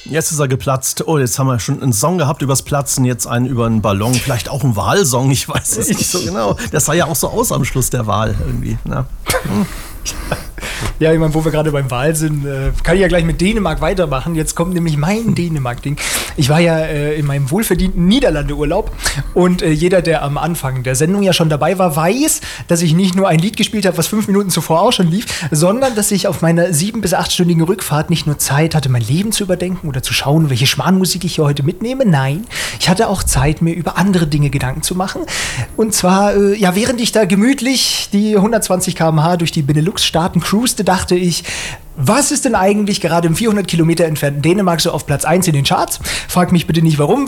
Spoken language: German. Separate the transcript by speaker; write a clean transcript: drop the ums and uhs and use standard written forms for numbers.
Speaker 1: Jetzt ist er geplatzt. Oh, jetzt haben wir schon einen Song gehabt übers Platzen, jetzt einen über einen Ballon, vielleicht auch einen Wahlsong, ich weiß es nicht so genau. Das sah ja auch so aus am Schluss der Wahl irgendwie. Na.
Speaker 2: Ja, ich meine, wo wir gerade beim Wahl sind, kann ich ja gleich mit Dänemark weitermachen. Jetzt kommt nämlich mein Dänemark-Ding. Ich war ja in meinem wohlverdienten Niederlande-Urlaub und jeder, der am Anfang der Sendung ja schon dabei war, weiß, dass ich nicht nur ein Lied gespielt habe, was 5 Minuten zuvor auch schon lief, sondern dass ich auf meiner 7- bis 8-stündigen Rückfahrt nicht nur Zeit hatte, mein Leben zu überdenken oder zu schauen, welche Schmarrnmusik ich hier heute mitnehme. Nein, ich hatte auch Zeit, mir über andere Dinge Gedanken zu machen. Und zwar, während ich da gemütlich die 120 km/h durch die Benelux-Staaten cruiste, dachte ich, was ist denn eigentlich gerade im 400 Kilometer entfernten Dänemark so auf Platz 1 in den Charts? Frag mich bitte nicht warum,